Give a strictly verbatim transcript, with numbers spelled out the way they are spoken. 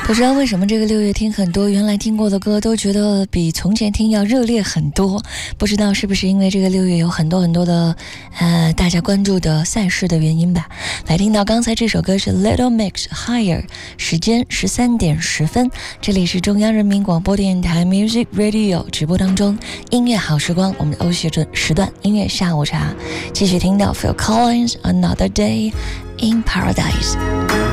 不知道为什么这个六月听很多原来听过的歌都觉得比从前听要热烈很多，不知道是不是因为这个六月有很多很多的呃大家关注的赛事的原因吧。来听到刚才这首歌是 Little Mix Higher， 时间十三点十分，这里是中央人民广播电台 Music Radio 直播当中音乐好时光，我们的欧协准时段音乐下午茶，继续听到 Phil Collins Another Day in Paradise。